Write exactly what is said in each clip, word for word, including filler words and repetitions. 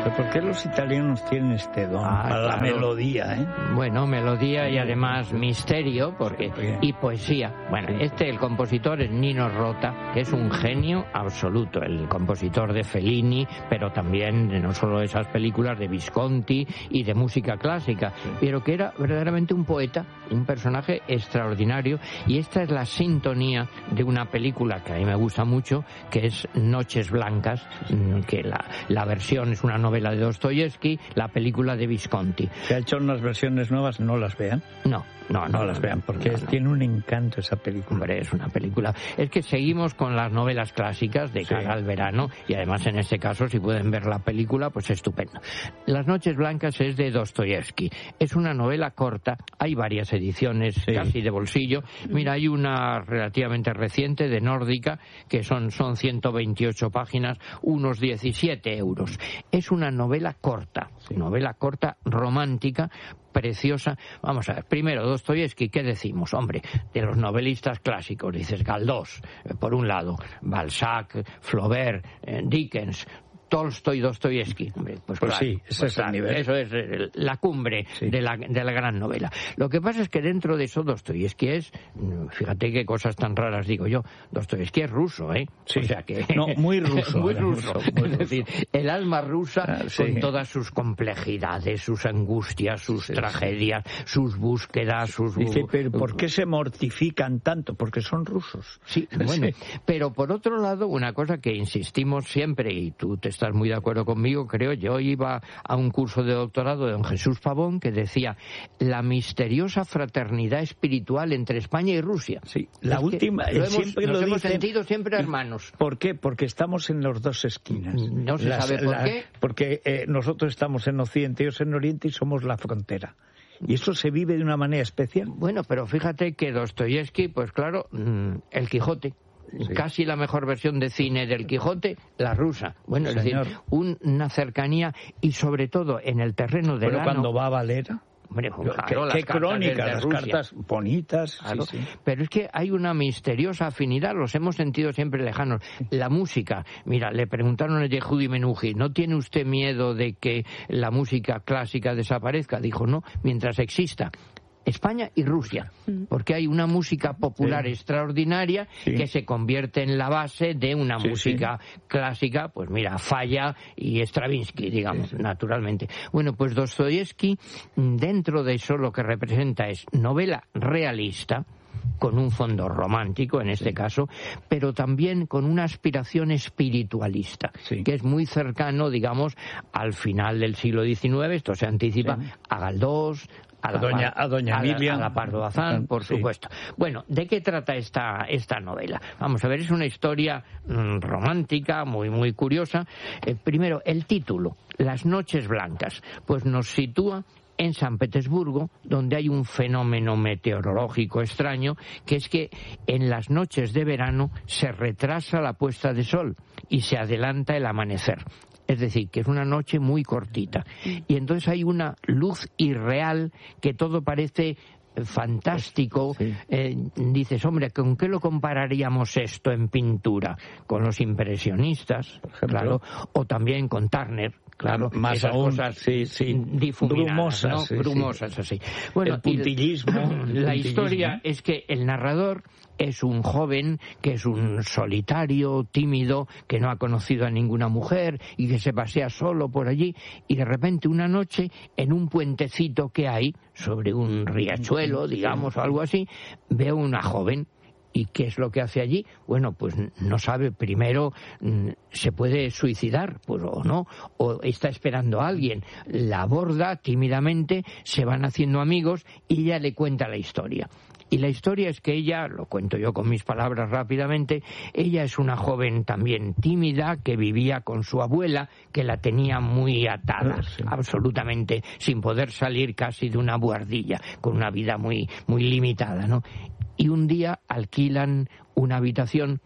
¿Por qué los italianos tienen este don Ah, para la claro. melodía, eh? Bueno, melodía y además misterio, porque y poesía. Bueno, este, el compositor es Nino Rota, que es un genio absoluto, el compositor de Fellini, pero también de no solo esas películas de Visconti y de música clásica, pero que era verdaderamente un poeta, un personaje extraordinario, y esta es la sintonía de una película que a mí me gusta mucho, que es Noches Blancas, que la, la versión es una novela de Dostoyevsky, la película de Visconti. Se ha hecho unas versiones nuevas, no las vean. No, no, no, No las vean, porque no, no. tiene un encanto esa película. Hombre, es una película. Es que seguimos con las novelas clásicas de cara Sí. al verano, y además en este caso, si pueden ver la película, pues estupendo. Las Noches Blancas es de Dostoyevsky. Es una novela corta, hay varias ediciones, Sí. casi de bolsillo. Mira, hay una relativamente reciente de Nórdica, que son, son ciento veintiocho páginas, unos diecisiete euros. Es una novela corta, novela corta romántica, preciosa. Vamos a ver, primero, Dostoyevsky, ¿qué decimos? Hombre, de los novelistas clásicos, dices Galdós, eh, por un lado, Balzac, Flaubert, eh, Dickens, Tolstoy, Dostoyevsky. Hombre, pues, Pues claro, sí, ese pues es el claro, nivel. Eso es eh, la cumbre Sí. de, la, de la gran novela. Lo que pasa es que dentro de eso Dostoyevsky es, mm, fíjate qué cosas tan raras digo yo, Dostoyevsky es ruso, ¿eh? Sí. O sea que... No, muy ruso. muy eh, ruso. muy Es decir, el alma rusa Ah, sí. con todas sus complejidades, sus angustias, sus Sí, tragedias, sus búsquedas, sus... Dice, pero ¿por qué se mortifican tanto? Porque son rusos. Sí, bueno, pero por otro lado, una cosa que insistimos siempre, y tú te estás muy de acuerdo conmigo, creo, yo iba a un curso de doctorado de don Jesús Pavón que decía la misteriosa fraternidad espiritual entre España y Rusia. Sí, la Es que última, lo hemos, siempre nos lo hemos dicen. sentido siempre hermanos. ¿Por qué? Porque estamos en las dos esquinas. No se sabe por qué. Porque eh, nosotros estamos en Occidente, ellos en Oriente y somos la frontera. Y eso se vive de una manera especial. Bueno, pero fíjate que Dostoyevsky, pues claro, mm, el Quijote. Sí. Casi la mejor versión de cine del Quijote, la rusa. Bueno, Sí, es señor. decir, un- una cercanía y sobre todo en el terreno del Pero ano. cuando va a Valera, Hombre, qué, claro, las qué cartas crónica, desde las Rusia. cartas bonitas. Claro, Sí, sí. pero es que hay una misteriosa afinidad, los hemos sentido siempre lejanos. La música, mira, le preguntaron a Yehudi Menuhin, ¿no tiene usted miedo de que la música clásica desaparezca? Dijo, no, mientras exista España y Rusia, porque hay una música popular Sí. extraordinaria Sí. que se convierte en la base de una Sí, música clásica, pues mira, Falla y Stravinsky, digamos, naturalmente. Bueno, pues Dostoyevsky, dentro de eso lo que representa es novela realista, con un fondo romántico en este caso, pero también con una aspiración espiritualista, Sí. que es muy cercano, digamos, al final del siglo diecinueve, esto se anticipa Sí. a Galdós, a, la, A doña- a doña a la- Emilia. a la Pardo Bazán, por Sí. supuesto. Bueno, ¿de qué trata esta, esta novela? Vamos a ver, es una historia mm, romántica, muy, muy curiosa. Eh, primero, el título, Las Noches Blancas, pues nos sitúa en San Petersburgo, donde hay un fenómeno meteorológico extraño, que es que en las noches de verano se retrasa la puesta de sol y se adelanta el amanecer. Es decir, que es una noche muy cortita. Y entonces hay una luz irreal que todo parece fantástico. Sí. Eh, dices, hombre, ¿con qué lo compararíamos esto en pintura? Con los impresionistas, ejemplo. claro, o también con Turner. Claro, Más esas aún, cosas sí, sí. difuminadas, Brumosas, ¿no? sí, sí. Brumosas, así. Bueno, El puntillismo, y el la puntillismo. historia es que el narrador es un joven que es un solitario, tímido, que no ha conocido a ninguna mujer y que se pasea solo por allí, y de repente una noche en un puentecito que hay sobre un riachuelo, digamos, o algo así, ve a una joven. ¿Y qué es lo que hace allí? Bueno, pues no sabe. Primero, ¿se puede suicidar? Pues o no. O está esperando a alguien. La aborda tímidamente, se van haciendo amigos y ella le cuenta la historia. Y la historia es que ella, lo cuento yo con mis palabras rápidamente, ella es una joven también tímida que vivía con su abuela, que la tenía muy atada, Sí. absolutamente, sin poder salir casi de una buhardilla, con una vida muy, muy limitada, ¿no? Y un día alquilan una habitación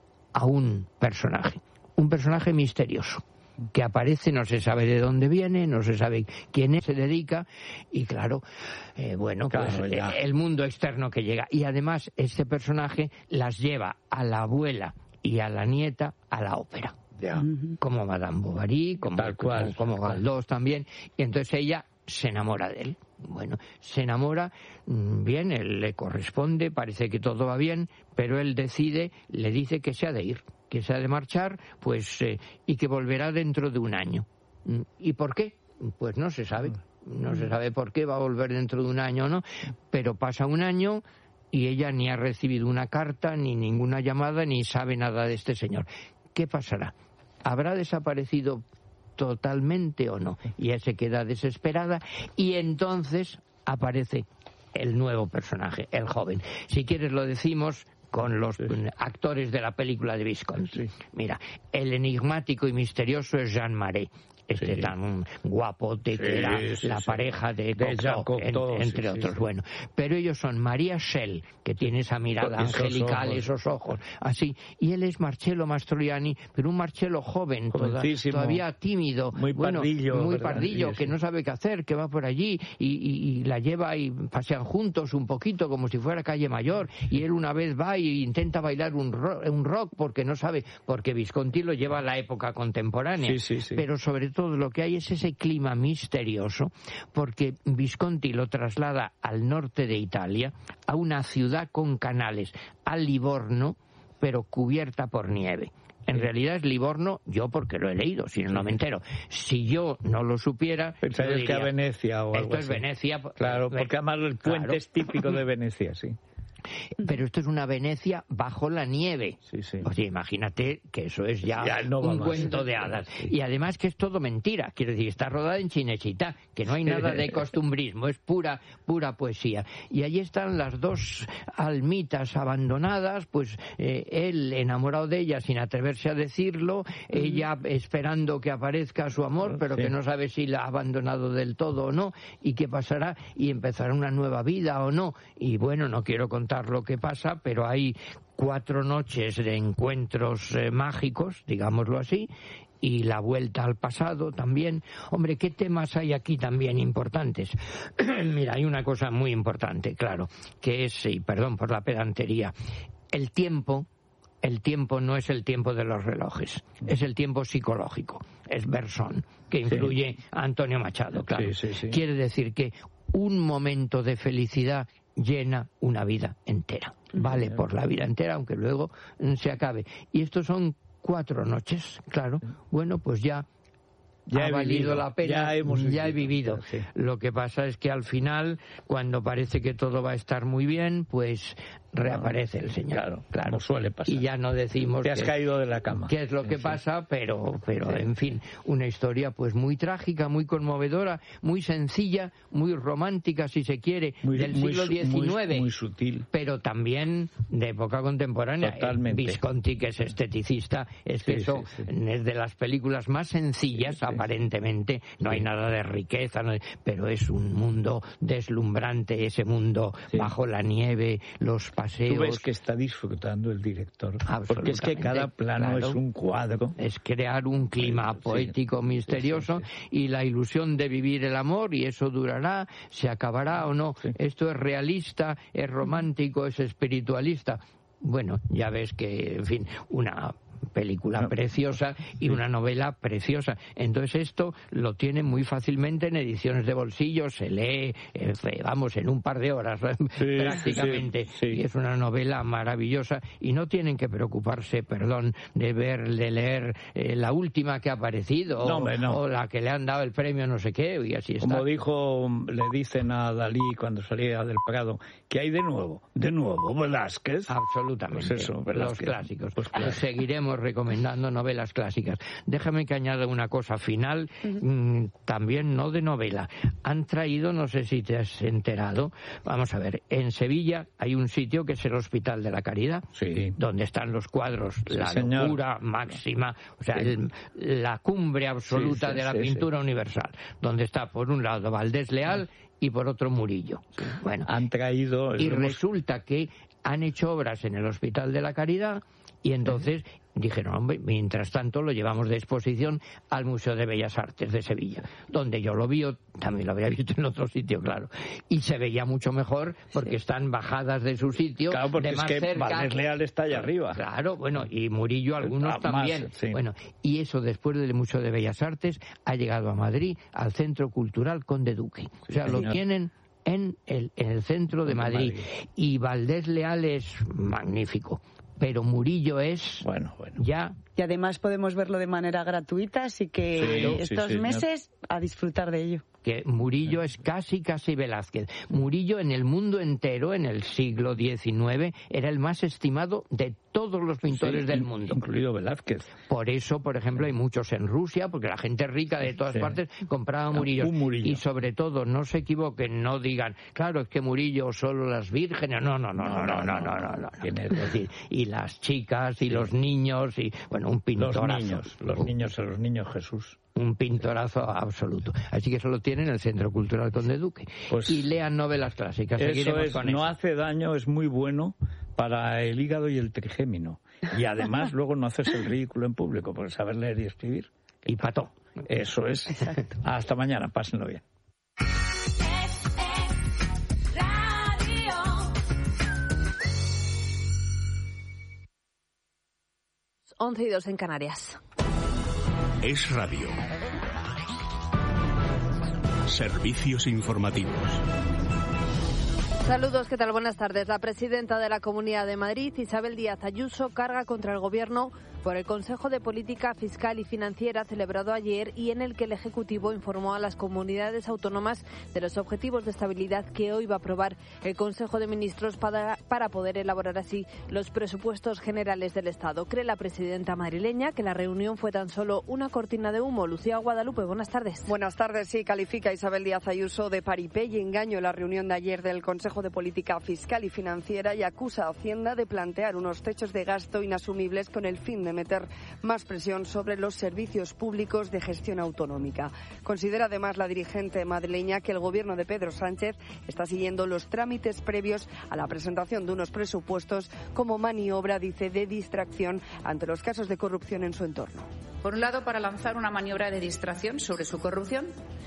a un personaje, un personaje misterioso, que aparece, no se sabe de dónde viene, no se sabe quién es, se dedica, y claro, eh, bueno, pues Claro, ya. eh, el mundo externo que llega. Y además este personaje las lleva a la abuela y a la nieta a la ópera. Ya. como Madame Bovary, como, Tal cual, como, como tal Galdós también, y entonces ella se enamora de él. Bueno, se enamora, bien, él le corresponde, parece que todo va bien, pero él decide, le dice que se ha de ir, que se ha de marchar, pues, eh, y que volverá dentro de un año. ¿Y por qué? Pues no se sabe. No se sabe por qué va a volver dentro de un año o no, pero pasa un año y ella ni ha recibido una carta, ni ninguna llamada, ni sabe nada de este señor. ¿Qué pasará? ¿Habrá desaparecido totalmente o no? Y ella se queda desesperada y entonces aparece el nuevo personaje, el joven. Si quieres lo decimos con los sí. actores de la película de Visconti. Sí. Mira, el enigmático y misterioso es Jean Marais, este sí. tan guapote sí, que era sí, la sí. pareja de, de Cocteau, Cocteau, en, entre sí, otros. Sí. Bueno, pero ellos son María Schell, que tiene esa mirada esos angelical, ojos. esos ojos, así, y él es Marcello Mastroianni, pero un Marcello joven, toda, todavía tímido, muy pardillo, bueno, muy ¿verdad? pardillo, sí, sí. que no sabe qué hacer, que va por allí y, y, y la lleva y pasean juntos un poquito como si fuera calle mayor, y él una vez va y intenta bailar un rock, un rock porque no sabe, porque Visconti lo lleva a la época contemporánea, sí, sí, sí. pero sobre todo todo lo que hay es ese clima misterioso, porque Visconti lo traslada al norte de Italia, a una ciudad con canales, a Livorno, pero cubierta por nieve. En sí. realidad es Livorno, yo porque lo he leído, si no, no me entero. Si yo no lo supiera... Pensarías que a Venecia o algo Esto es así. Venecia. Claro, porque además el puente claro. es típico de Venecia, sí. Pero esto es una Venecia bajo la nieve. Sí, sí. O sea, imagínate que eso es ya, ya no un más. cuento de hadas. Sí. Y además que es todo mentira. Quiero decir, está rodada en Cinecittà, que no hay nada de costumbrismo, es pura, pura poesía. Y allí están las dos almitas abandonadas, pues eh, él enamorado de ella sin atreverse a decirlo, ella esperando que aparezca su amor, pero sí. que no sabe si la ha abandonado del todo o no, y qué pasará, y empezará una nueva vida o no. Y bueno, no quiero contar lo que pasa, pero hay cuatro noches de encuentros eh, mágicos, digámoslo así, y la vuelta al pasado también. Hombre, ¿qué temas hay aquí también importantes? Mira, hay una cosa muy importante, claro, que es, y perdón por la pedantería, el tiempo. El tiempo no es el tiempo de los relojes, es el tiempo psicológico, es Bersón, que influye sí. a Antonio Machado, claro. Sí, sí, sí. Quiere decir que un momento de felicidad llena una vida entera, vale por la vida entera, aunque luego se acabe. Y estos son cuatro noches, claro, bueno, pues ya... Ya ha valido vivido, la pena, ya, hemos ya he vivido. vivido. Sí. Lo que pasa es que al final, cuando parece que todo va a estar muy bien, pues reaparece no, el Señor. Claro, claro, suele pasar. Y ya no decimos Te has que, caído de la cama. qué es lo que sí. pasa, pero, pero sí. en fin, una historia pues muy trágica, muy conmovedora, muy sencilla, muy romántica, si se quiere, muy, del muy, siglo diecinueve. Muy, muy sutil. Pero también de época contemporánea. Totalmente. Visconti, que es esteticista, es que sí, eso sí, sí. es de las películas más sencillas, sí, sí, aparentemente. No hay nada de riqueza, no hay, pero es un mundo deslumbrante, ese mundo sí. bajo la nieve, los paseos. Tú ves que está disfrutando el director, porque es que cada plano claro, es un cuadro. Es crear un clima sí, poético, sí, misterioso, sí, sí, sí. y la ilusión de vivir el amor, y eso durará, se acabará o no. Sí. Esto es realista, es romántico, es espiritualista. Bueno, ya ves que, en fin, una... película preciosa y una novela preciosa. Entonces esto lo tiene muy fácilmente en ediciones de bolsillo, se lee, eh, vamos, en un par de horas sí, prácticamente. Sí, sí. Y es una novela maravillosa y no tienen que preocuparse, perdón, de ver, de leer eh, la última que ha aparecido no, o, hombre, no. o la que le han dado el premio no sé qué, y así está. Como dijo, le dicen a Dalí cuando salía del Prado, que hay de nuevo, de nuevo, Velázquez. Absolutamente. Pues eso, los clásicos. Pues claro. Seguiremos recomendando novelas clásicas. Déjame que añada una cosa final, uh-huh. mmm, también no de novela. Han traído, no sé si te has enterado, vamos a ver, en Sevilla hay un sitio que es el Hospital de la Caridad, sí. donde están los cuadros, sí, la señor. locura máxima, o sea, sí. el, la cumbre absoluta sí, sí, de la sí, pintura sí. universal, donde está por un lado Valdés Leal sí. y por otro Murillo. Sí. Bueno, han traído... Y resulta que han hecho obras en el Hospital de la Caridad Y entonces dijeron, hombre, mientras tanto lo llevamos de exposición al Museo de Bellas Artes de Sevilla, donde yo lo vi, también lo había visto en otro sitio, claro, y se veía mucho mejor porque sí. están bajadas de su sitio, claro, porque de más es que cerca. Valdés Leal está allá arriba. Claro, bueno, y Murillo algunos ah, también. Más, sí. Bueno, y eso después del Museo de Bellas Artes ha llegado a Madrid, al Centro Cultural Conde Duque. O sea, sí, lo tienen en el, en el centro de Madrid. Madrid. Y Valdés Leal es magnífico. Pero Murillo es bueno, bueno. ya... Y además podemos verlo de manera gratuita, así que sí, estos sí, sí, meses no. a disfrutar de ello. Que Murillo es casi, casi Velázquez. Murillo en el mundo entero, en el siglo diecinueve, era el más estimado de todos los pintores sí, del mundo. Incluido Velázquez. Por eso, por ejemplo, hay muchos en Rusia, porque la gente rica de todas sí. partes compraba Murillo. Un Murillo. Y sobre todo, no se equivoquen, no digan, claro, es que Murillo solo las vírgenes. No, no, no, no, no, no, no, no. no. Es decir, y las chicas, y sí. los niños, y bueno, un pintorazo. Los niños, los niños a los niños Jesús. Un pintorazo absoluto. Así que eso lo tiene en el Centro Cultural Conde Duque. Pues y lean novelas clásicas. Eso es, con no eso. hace daño, es muy bueno para el hígado y el trigémino. Y además luego no haces el ridículo en público por saber leer y escribir. Y pató. Eso es. Exacto. Hasta mañana, pásenlo bien. once y dos en Canarias. Es Radio. Servicios informativos. Saludos, ¿qué tal? Buenas tardes. La presidenta de la Comunidad de Madrid, Isabel Díaz Ayuso, carga contra el Gobierno por el Consejo de Política Fiscal y Financiera celebrado ayer y en el que el Ejecutivo informó a las comunidades autónomas de los objetivos de estabilidad que hoy va a aprobar el Consejo de Ministros para, para poder elaborar así los presupuestos generales del Estado. Cree la presidenta madrileña que la reunión fue tan solo una cortina de humo. Lucía Guadalupe, buenas tardes. Buenas tardes. Sí, califica Isabel Díaz Ayuso de paripé y engaño la reunión de ayer del Consejo de Política Fiscal y Financiera y acusa a Hacienda de plantear unos techos de gasto inasumibles con el fin de meter más presión sobre los servicios públicos de gestión autonómica. Considera además la dirigente madrileña que el gobierno de Pedro Sánchez está siguiendo los trámites previos a la presentación de unos presupuestos como maniobra, dice, de distracción ante los casos de corrupción en su entorno. Por un lado, para lanzar una maniobra de distracción sobre su corrupción.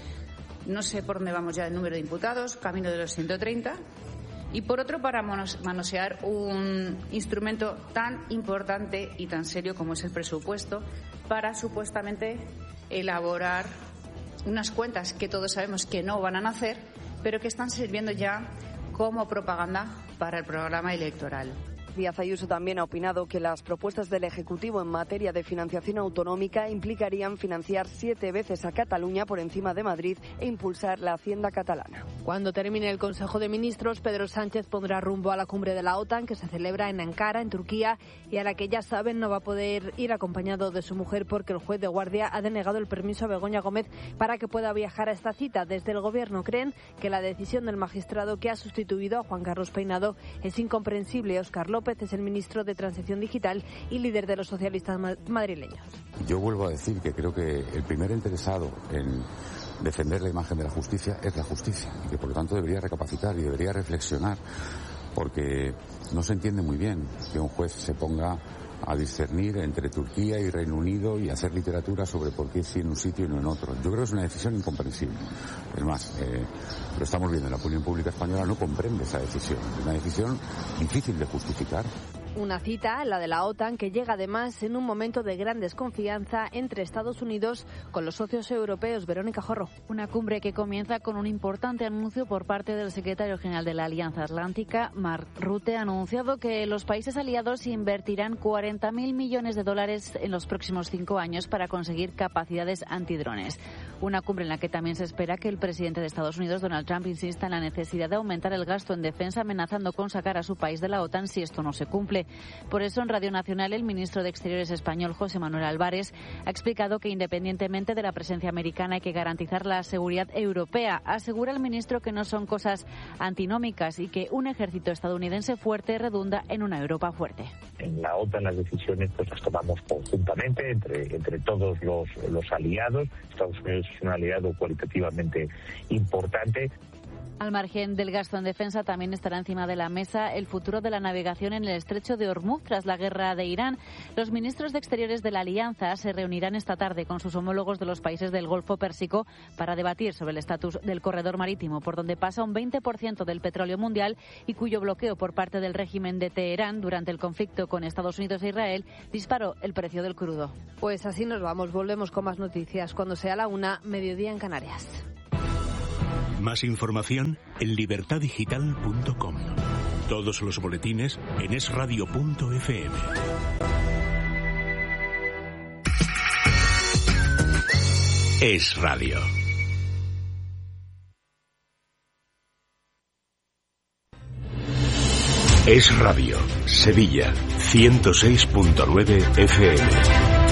No sé por dónde vamos ya el número de imputados, camino de los ciento treinta. Y por otro, para manosear un instrumento tan importante y tan serio como es el presupuesto, para supuestamente elaborar unas cuentas que todos sabemos que no van a nacer, pero que están sirviendo ya como propaganda para el programa electoral. Díaz Ayuso también ha opinado que las propuestas del Ejecutivo en materia de financiación autonómica implicarían financiar siete veces a Cataluña por encima de Madrid e impulsar la hacienda catalana. Cuando termine el Consejo de Ministros, Pedro Sánchez pondrá rumbo a la cumbre de la OTAN que se celebra en Ankara, en Turquía, y a la que ya saben no va a poder ir acompañado de su mujer porque el juez de guardia ha denegado el permiso a Begoña Gómez para que pueda viajar a esta cita. Desde el Gobierno creen que la decisión del magistrado que ha sustituido a Juan Carlos Peinado es incomprensible. Óscar López es el ministro de Transición Digital y líder de los socialistas madrileños. Yo vuelvo a decir que creo que el primer interesado en defender la imagen de la justicia es la justicia y que por lo tanto debería recapacitar y debería reflexionar porque no se entiende muy bien que un juez se ponga a discernir entre Turquía y Reino Unido y hacer literatura sobre por qué sí en un sitio y no en otro. Yo creo que es una decisión incomprensible. Es más, eh, lo estamos viendo, la opinión pública española no comprende esa decisión. Es una decisión difícil de justificar. Una cita, la de la OTAN, que llega además en un momento de gran desconfianza entre Estados Unidos con los socios europeos. Verónica Jorro. Una cumbre que comienza con un importante anuncio por parte del secretario general de la Alianza Atlántica, Mark Rutte. Ha anunciado que los países aliados invertirán cuarenta mil millones de dólares en los próximos cinco años para conseguir capacidades antidrones. Una cumbre en la que también se espera que el presidente de Estados Unidos, Donald Trump, insista en la necesidad de aumentar el gasto en defensa, amenazando con sacar a su país de la OTAN si esto no se cumple. Por eso, en Radio Nacional, el ministro de Exteriores español, José Manuel Álvarez, ha explicado que independientemente de la presencia americana hay que garantizar la seguridad europea. Asegura el ministro que no son cosas antinómicas y que un ejército estadounidense fuerte redunda en una Europa fuerte. En la OTAN las decisiones pues las tomamos conjuntamente entre, entre todos los, los aliados. Estados Unidos es un aliado cualitativamente importante. Al margen del gasto en defensa, también estará encima de la mesa el futuro de la navegación en el estrecho de Hormuz tras la guerra de Irán. Los ministros de Exteriores de la Alianza se reunirán esta tarde con sus homólogos de los países del Golfo Pérsico para debatir sobre el estatus del corredor marítimo, por donde pasa un veinte por ciento del petróleo mundial y cuyo bloqueo por parte del régimen de Teherán durante el conflicto con Estados Unidos e Israel disparó el precio del crudo. Pues así nos vamos. Volvemos con más noticias cuando sea la una, mediodía en Canarias. Más información en libertad digital punto com. Todos los boletines en es radio punto efe eme. Es Radio. Es Radio, Sevilla, ciento seis punto nueve efe eme.